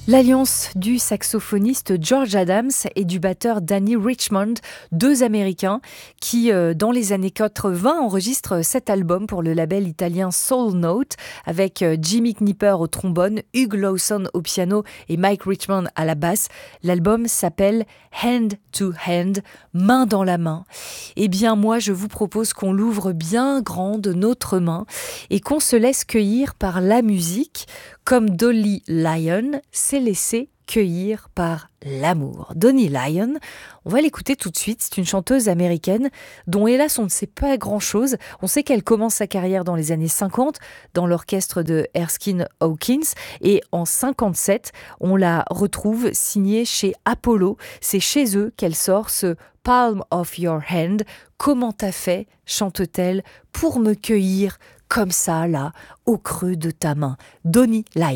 L'alliance du saxophoniste George Adams et du batteur Danny Richmond, deux Américains qui, dans les années 80, enregistrent cet album pour le label italien Soul Note avec Jimmy Knipper au trombone, Hugh Lawson au piano et Mike Richmond à la basse. L'album s'appelle Hand to Hand, main dans la main. Eh bien, moi, je vous propose qu'on l'ouvre bien grand de notre main et qu'on se laisse cueillir par la musique, comme Dolly Lyon s'est laissée cueillir par l'amour. Dolly Lyon, on va l'écouter tout de suite. C'est une chanteuse américaine dont, hélas, on ne sait pas grand-chose. On sait qu'elle commence sa carrière dans les années 50 dans l'orchestre de Erskine Hawkins et en 57, on la retrouve signée chez Apollo. C'est chez eux qu'elle sort ce Palm of Your Hand. Comment t'as fait, chante-t-elle, pour me cueillir comme ça, là, au creux de ta main. Dolly Lyon.